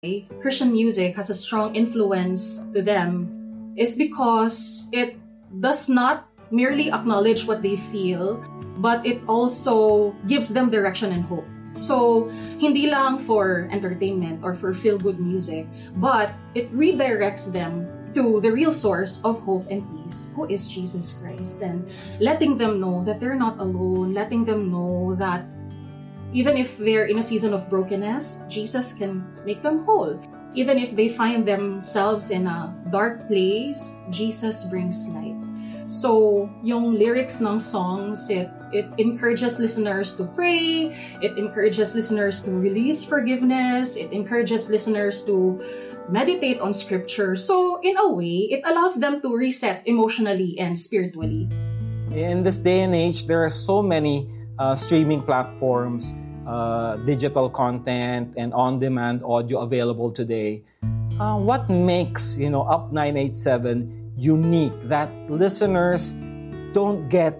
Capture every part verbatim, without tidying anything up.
Christian music has a strong influence to them is because it does not merely acknowledge what they feel, but it also gives them direction and hope. So, hindi lang for entertainment or for feel-good music, but it redirects them to the real source of hope and peace, who is Jesus Christ, and letting them know that they're not alone, letting them know that even if they're in a season of brokenness, Jesus can make them whole. Even if they find themselves in a dark place, Jesus brings light. So, yung lyrics ng songs, it, it encourages listeners to pray, it encourages listeners to release forgiveness, it encourages listeners to meditate on scripture. So, in a way, it allows them to reset emotionally and spiritually. In this day and age, there are so many uh, streaming platforms, uh, digital content, and on-demand audio available today. Uh, what makes, you know, Up nine eighty-seven unique that listeners don't get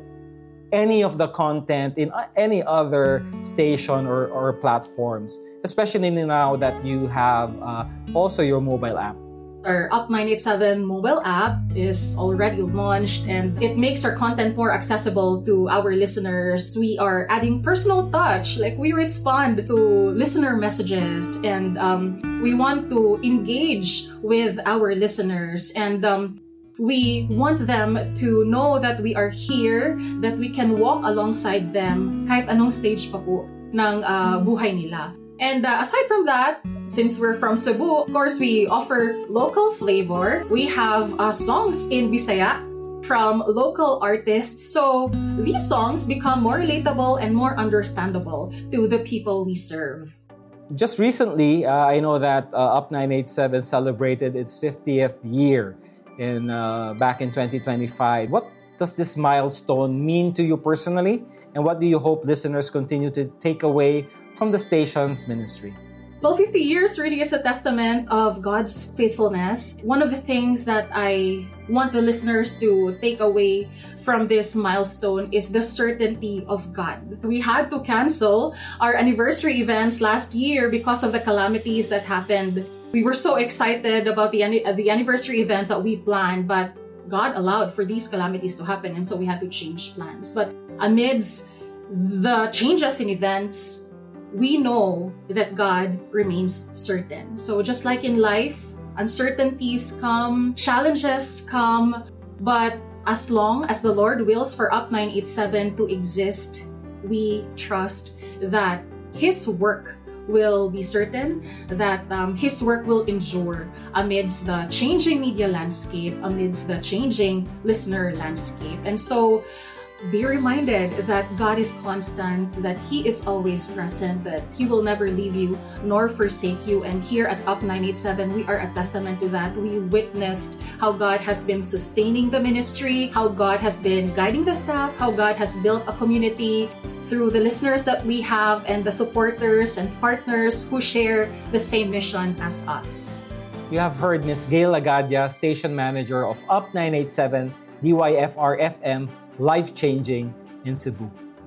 any of the content in any other station or, or platforms, especially now that you have uh, also your mobile app? Our Up nine eighty-seven mobile app is already launched, and it makes our content more accessible to our listeners. We are adding personal touch, like we respond to listener messages, and um, we want to engage with our listeners, and um, we want them to know that we are here, that we can walk alongside them kahit anong stage pa po ng uh, buhay nila. And uh, aside from that, since we're from Cebu, of course, we offer local flavor. We have uh, songs in Bisaya from local artists. So these songs become more relatable and more understandable to the people we serve. Just recently, uh, I know that uh, Up nine eighty-seven celebrated its fiftieth year in uh, back in twenty twenty-five. What does this milestone mean to you personally? And what do you hope listeners continue to take away from the station's ministry? Well, fifty years really is a testament of God's faithfulness. One of the things that I want the listeners to take away from this milestone is the certainty of God. We had to cancel our anniversary events last year because of the calamities that happened. We were so excited about the, the anniversary events that we planned, but God allowed for these calamities to happen, and so we had to change plans. But amidst the changes in events, we know that God remains certain. So just like in life, uncertainties come, challenges come, but as long as the Lord wills for Up nine eighty-seven to exist, we trust that His work will be certain, that um, His work will endure amidst the changing media landscape, amidst the changing listener landscape. And so, be reminded that God is constant, that He is always present, that He will never leave you nor forsake you. And here at Up nine eighty-seven, we are a testament to that. We witnessed how God has been sustaining the ministry, how God has been guiding the staff, how God has built a community through the listeners that we have and the supporters and partners who share the same mission as us. You have heard Miz Gail Agadia, Station Manager of Up nine eighty-seven D Y F R F M, life-changing in Cebu.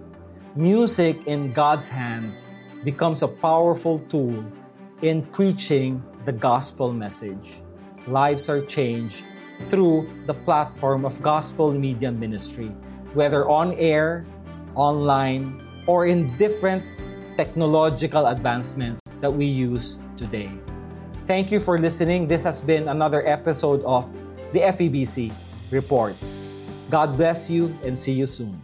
Music in God's hands becomes a powerful tool in preaching the gospel message. Lives are changed through the platform of gospel media ministry, whether on air, online, or in different technological advancements that we use today. Thank you for listening. This has been another episode of the F E B C Report. God bless you and see you soon.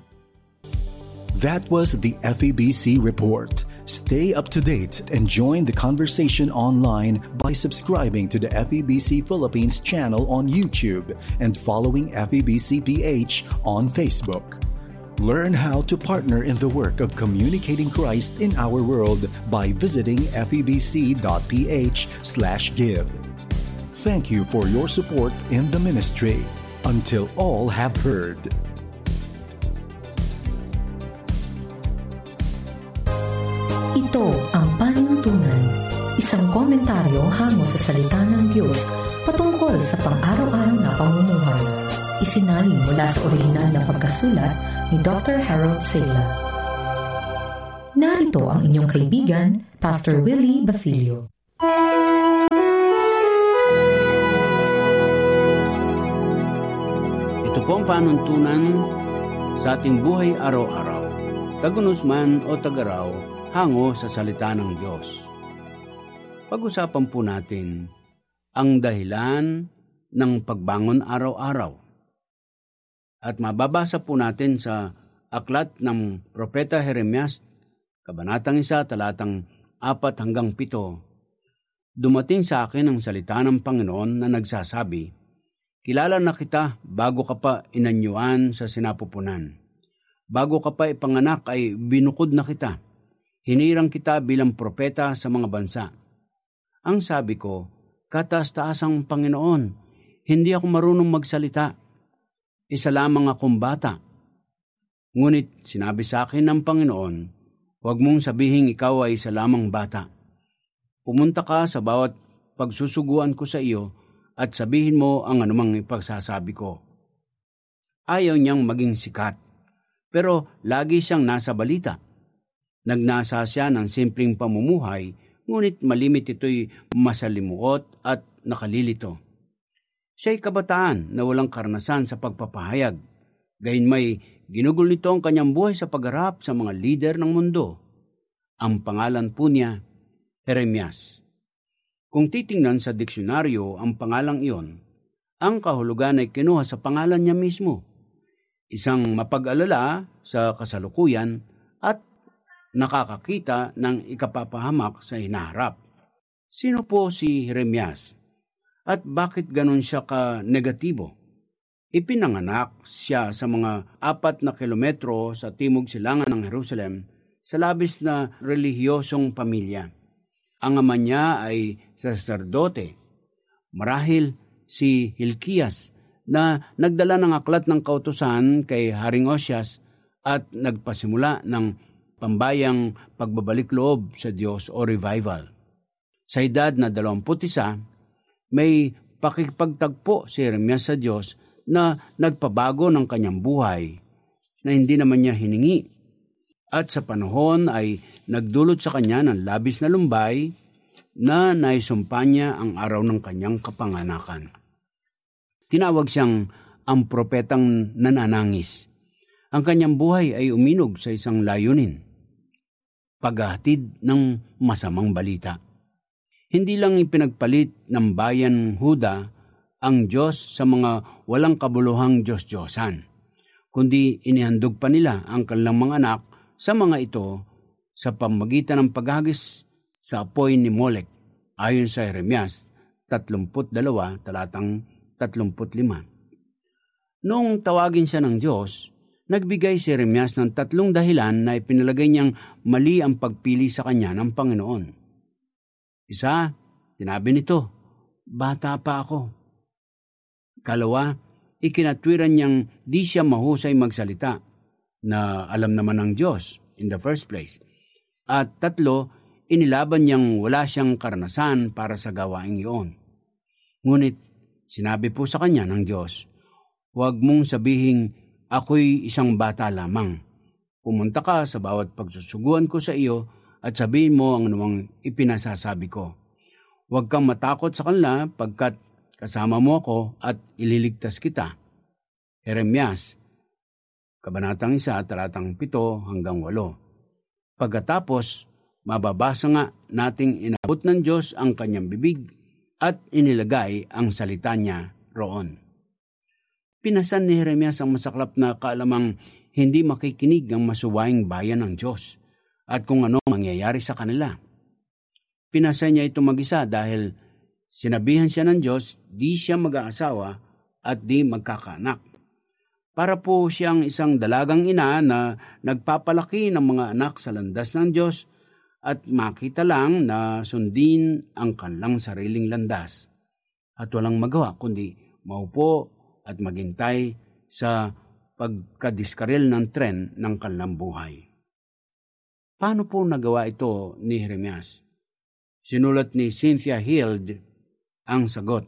That was the F E B C Report. Stay up to date and join the conversation online by subscribing to the F E B C Philippines channel on YouTube and following F E B C P H on Facebook. Learn how to partner in the work of communicating Christ in our world by visiting febc.ph slash give. Thank you for your support in the ministry. Until all have heard. Ito ang panuntunan, isang komentaryo hango sa salita ng Diyos patungkol sa pang-araw-araw na pamumuhay. Isinalin mula sa orihinal na pagkasulat ni Doctor Harold Sala. Narito ang inyong kaibigan, Pastor Willie Basilio. panuntunan sa ating buhay araw-araw, tagunos man o tagaraw, hango sa salita ng Diyos. Pag-usapan po natin ang dahilan ng pagbangon araw-araw. At mababasa po natin sa aklat ng Propeta Jeremias, Kabanatang isa, talatang apat hanggang pito. Dumating sa akin ang salita ng Panginoon na nagsasabi, kilala na kita bago ka pa inanyuan sa sinapupunan. Bago ka pa ipanganak ay binukod na kita. Hinirang kita bilang propeta sa mga bansa. Ang sabi ko, kataas-taasang Panginoon, hindi ako marunong magsalita. Isa lamang akong bata. Ngunit sinabi sa akin ng Panginoon, huwag mong sabihing ikaw ay isa lamang bata. Pumunta ka sa bawat pagsusuguan ko sa iyo at sabihin mo ang anumang ipagsasabi ko. Ayaw niyang maging sikat, pero lagi siyang nasa balita. Nagnasa siya ng simpleng pamumuhay, ngunit malimit ito'y masalimuot at nakalilito. Siya'y kabataan na walang karanasan sa pagpapahayag. Gayunmay, ginugol nito ang kanyang buhay sa pagharap sa mga lider ng mundo. Ang pangalan po niya, Jeremias. Kung titingnan sa diksyonaryo ang pangalang iyon, ang kahulugan ay kinuha sa pangalan niya mismo. Isang mapag-alala sa kasalukuyan at nakakakita ng ikapapahamak sa hinaharap. Sino po si Jeremias? At bakit ganon siya ka-negatibo? Ipinanganak siya sa mga apat na kilometro sa timog silangan ng Jerusalem sa labis na relihiyosong pamilya. Ang ama niya ay saserdote. Marahil si Hilkias na nagdala ng aklat ng kautusan kay Haring Osyas at nagpasimula ng pambayang pagbabalik loob sa Diyos o revival. Sa edad na dalawamput isa, may pakikipagtagpo si Jeremias sa Diyos na nagpabago ng kanyang buhay na hindi naman niya hiningi. At sa panahon ay nagdulot sa kanya ng labis na lumbay na naisumpa niya ang araw ng kanyang kapanganakan. Tinawag siyang ang propetang nananangis. Ang kanyang buhay ay uminog sa isang layunin, paghahatid ng masamang balita. Hindi lang ipinagpalit ng bayan Huda ang Diyos sa mga walang kabuluhang Diyos-Diyosan, kundi inihandog pa nila ang kanilang mga anak sa mga ito sa pamagitan ng paghagis sa apoy ni Molek, ayon sa Jeremias tatlumpu't dalawa, talatang tatlumpu't lima. Noong tawagin siya ng Diyos, nagbigay si Jeremias ng tatlong dahilan na ipinalagay niyang mali ang pagpili sa kanya ng Panginoon. Isa, sinabi nito, bata pa ako. Kalawa, ikinatwiran niyang di siya mahusay magsalita na alam naman ng Diyos in the first place. At tatlo, inilaban niyang wala siyang karanasan para sa gawaing iyon. Ngunit sinabi po sa kanya ng Diyos, huwag mong sabihing ako'y isang bata lamang. Pumunta ka sa bawat pagsusuguan ko sa iyo at sabihin mo ang anumang ipinasasabi ko. Huwag kang matakot sa kanila pagkat kasama mo ako at ililigtas kita. Jeremias, Kabanatang isa, talatang pito hanggang walo. Pagkatapos, mababasa nga nating inabot ng Diyos ang kanyang bibig at inilagay ang salita niya roon. Pinasan ni Jeremias ang masaklap na kaalamang hindi makikinig ang masuwaing bayan ng Diyos at kung ano mangyayari sa kanila. Pinasan niya ito mag-isa dahil sinabihan siya ng Diyos, di siya mag-aasawa at di magkakaanak. Para po siyang isang dalagang ina na nagpapalaki ng mga anak sa landas ng Diyos at makita lang na sundin ang kanilang sariling landas. At walang magawa kundi maupo at maghintay sa pagkadiskaril ng tren ng kanilang buhay. Paano po nagawa ito ni Jeremias? Sinulat ni Cynthia Hield ang sagot.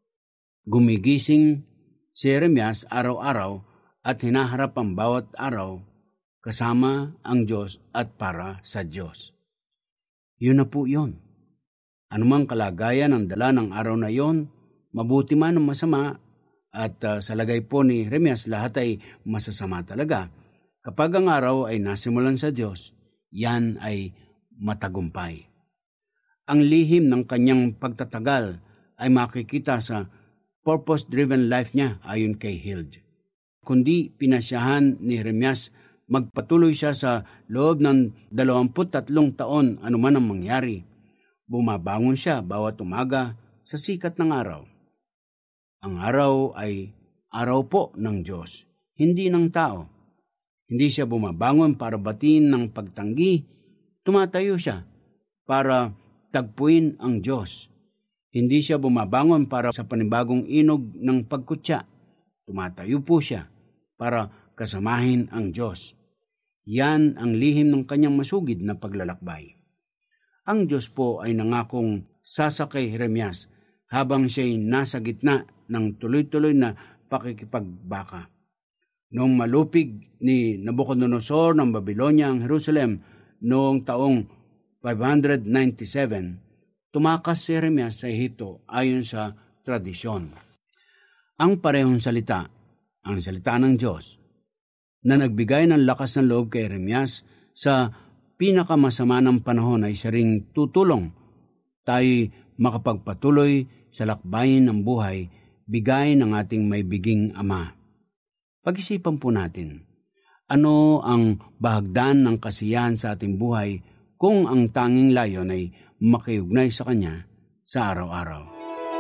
Gumigising si Jeremias araw-araw at hinaharap ang bawat araw kasama ang Diyos at para sa Diyos. Yun na po yun. Anumang kalagayan ang dala ng araw na yon, mabuti man o masama, At uh, sa lagay po ni Jeremias, lahat ay masasama talaga. Kapag ang araw ay nasimulan sa Diyos, yan ay matagumpay. Ang lihim ng kanyang pagtatagal ay makikita sa purpose-driven life niya ayon kay Hild. Kundi pinasyahan ni Jeremias magpatuloy siya sa loob ng dalawampu't tatlong taon anuman ang mangyari. Bumabangon siya bawat umaga sa sikat ng araw. Ang araw ay araw po ng Diyos, hindi ng tao. Hindi siya bumabangon para batiin ng pagtanggi, tumatayo siya para tagpuin ang Diyos. Hindi siya bumabangon para sa panibagong inog ng pagkutya, tumatayo po siya para kasamahin ang Diyos. Yan ang lihim ng kanyang masugid na paglalakbay. Ang Diyos po ay nangakong sasakay Jeremias habang siya'y nasa gitna ng tuloy-tuloy na pakikipagbaka. Noong malupig ni Nabucodonosor ng Babylonia ang Jerusalem noong taong five ninety-seven, tumakas si Jeremias sa Ehipto ayon sa tradisyon. Ang parehong salita, ang salita ng Diyos, na nagbigay ng lakas ng loob kay Jeremias sa pinakamasama ng panahon ay siya ring tutulong tayo makapagpatuloy sa lakbayin ng buhay, bigay ng ating maibiging Ama. Pag-isipan po natin, ano ang bahagdan ng kasiyahan sa ating buhay kung ang tanging layon ay makiugnay sa Kanya sa araw-araw.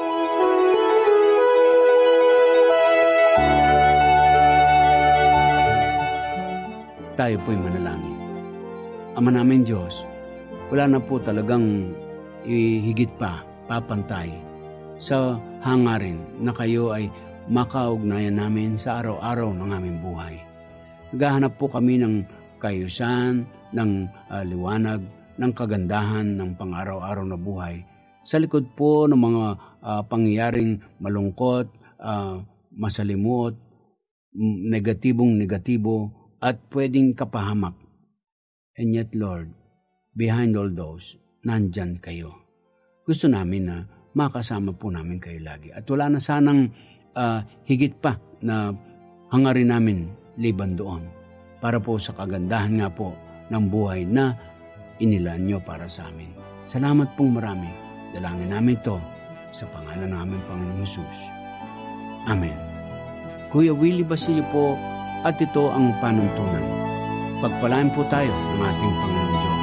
Tayo po'y manalangin. Ama namin Diyos, wala na po talagang ihigit pa, papantay sa hangarin na kayo ay makaugnayan namin sa araw-araw ng aming buhay. Naghahanap po kami ng kayusan, ng uh, liwanag, ng kagandahan ng pang-araw-araw na buhay. Sa likod po ng mga uh, pangyayaring malungkot, uh, masalimuot, negatibong negatibo, at pwedeng kapahamak. And yet, Lord, behind all those, nandyan kayo. Gusto namin na makasama po namin kayo lagi. At wala na sanang uh, higit pa na hangarin namin liban doon para po sa kagandahan nga po ng buhay na inilaan nyo para sa amin. Salamat pong marami. Dalangin namin ito sa pangalan ng aming Panginoong Hesus. Amen. Kuya Willie Basilio po, at ito ang panuntunan. Pagpalain po tayo ng ating Panginoong Diyos.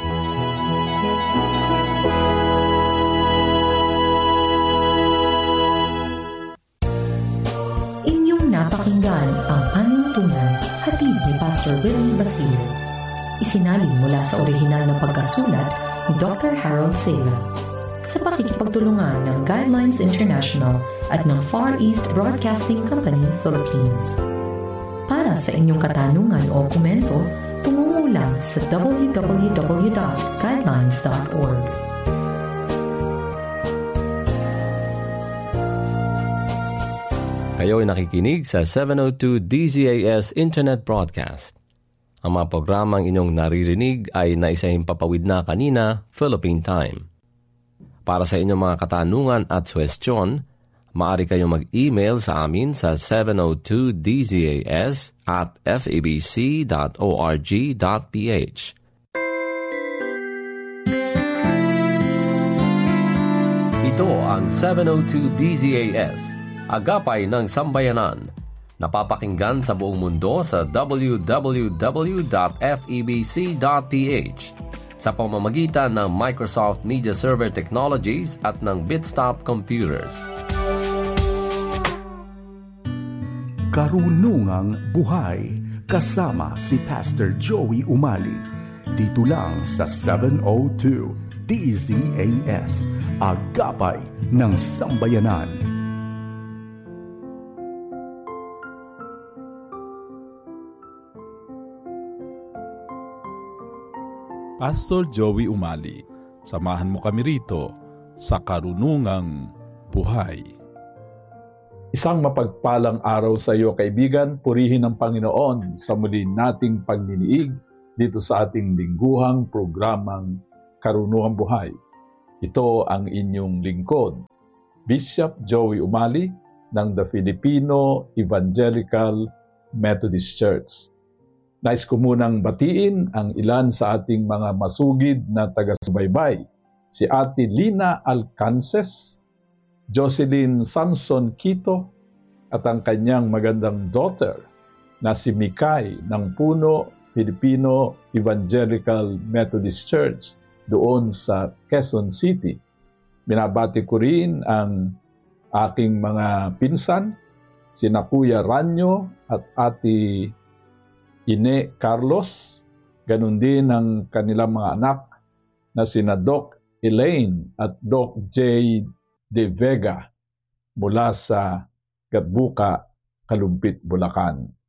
Inyong napakinggan ang panuntunan hatid ni Pastor Willie Basilio. Isinalin mula sa orihinal na pagkasulat ni Doctor Harold Sela sa pakikipagtulungan ng Guidelines International at ng Far East Broadcasting Company, Philippines. Para sa inyong katanungan o komento, tungo lang sa w w w dot guidelines dot org. Kayo'y nakikinig sa seven oh two D Z A S Internet Broadcast. Ang mga programang inyong naririnig ay naisahimpapawid na kanina, Philippine Time. Para sa inyong mga katanungan at suwestyon, maaari kayong mag-email sa amin sa seven oh two D Z A S at f a b c dot org dot p h. Ito ang seven oh two D Z A S, Agapay ng Sambayanan. Napapakinggan sa buong mundo sa w w w dot f e b c dot p h sa pamamagitan ng Microsoft Media Server Technologies at ng Bitstop Computers. Karunungang Buhay kasama si Pastor Joey Umali dito lang sa seven oh two D Z A S, Agapay ng Sambayanan. Pastor Joey Umali, samahan mo kami rito sa Karunungang Buhay. Isang mapagpalang araw sa iyo, kaibigan. Purihin ng Panginoon sa muli nating pagniniig dito sa ating lingguhang programang Karunungang Buhay. Ito ang inyong lingkod, Bishop Joey Umali, ng The Filipino Evangelical Methodist Church. Nais ko munang batiin ang ilan sa ating mga masugid na taga-subaybay, si Ate Lina Alcances, Jocelyn Samson Quito, at ang kanyang magandang daughter na si Mikay ng Puno Filipino Evangelical Methodist Church doon sa Quezon City. Binabati ko rin ang aking mga pinsan, sina Kuya Ranyo at Ate Ine Carlos, ganun din ang kanilang mga anak na sina Doc Elaine at Doc J. De Vega mula sa Gatbuka, Kalumpit, Bulacan.